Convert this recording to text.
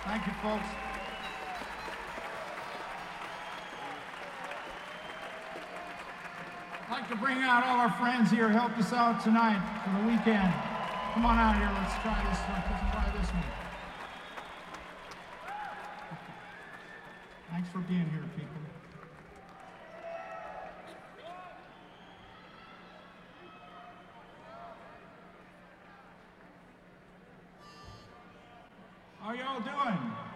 Thank you, folks. I'd like to bring out all our friends here, help us out tonight for the weekend. Come on out here, let's try this one. Let's try this one. Thanks for being here, people. How y'all doing?